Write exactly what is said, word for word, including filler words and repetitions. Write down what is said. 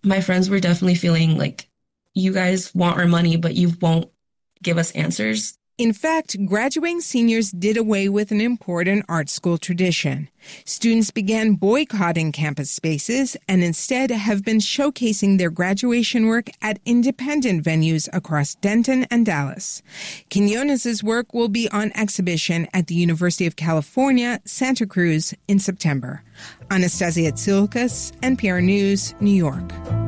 my friends were definitely feeling like, you guys want our money, but you won't give us answers. In fact, graduating seniors did away with an important art school tradition. Students began boycotting campus spaces and instead have been showcasing their graduation work at independent venues across Denton and Dallas. Quinones's work will be on exhibition at the University of California, Santa Cruz in September. Anastasia Tsilkas, N P R News, New York.